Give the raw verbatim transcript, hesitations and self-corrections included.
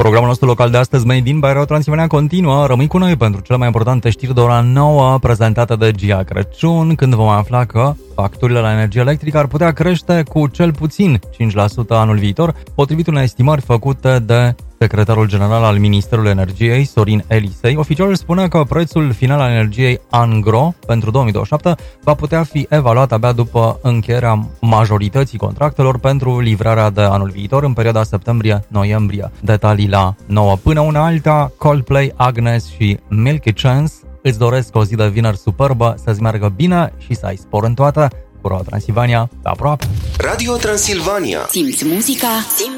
Programul nostru local de astăzi, Made in by Radio Transilvania, continuă. Rămâi cu noi pentru cele mai importante știri de ora nouă prezentate de Gia Crăciun, când vom afla că facturile la energie electrică ar putea crește cu cel puțin cinci la sută anul viitor, potrivit unei estimări făcute de secretarul general al Ministerului Energiei, Sorin Elisei. Oficialul spune că prețul final al energiei Angro pentru două mii douăzeci și șapte va putea fi evaluat abia după încheierea majorității contractelor pentru livrarea de anul viitor, în perioada septembrie-noiembrie. Detalii la nouă. Până una alta, Coldplay, Agnes și Milky Chance îți doresc o zi de vineri superbă, să-ți meargă bine și să ai spor în toate. Cu Radio Transilvania, pe aproape. Radio Transilvania. Simți muzica, simți